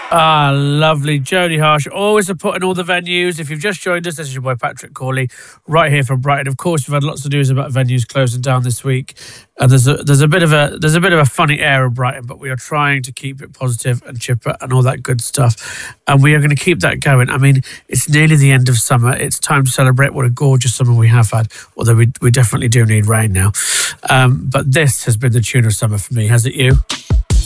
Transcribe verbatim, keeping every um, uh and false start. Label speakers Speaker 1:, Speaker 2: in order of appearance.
Speaker 1: Ah, lovely. Jodie Harsh, always supporting all the venues. If you've just joined us, this is your boy Patrick Corley, right here from Brighton. Of course, we've had lots of news about venues closing down this week, and there's a there's a bit of a there's a bit of a funny air in Brighton, but we are trying to keep it positive and chipper and all that good stuff, and we are going to keep that going. I mean, it's nearly the end of summer. It's time to celebrate what a gorgeous summer we have had. Although we we definitely do need rain now, um, but this has been the tune of summer for me. Has it you?